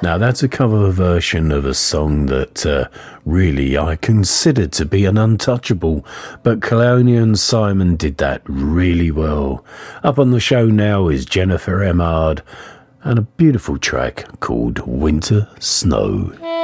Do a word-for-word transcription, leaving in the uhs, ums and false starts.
Now, that's a cover version of a song that uh, really I considered to be an untouchable, but Chelonian Simon did that really well. Up on the show now is Jennifer Emard and a beautiful track called Winter Snow.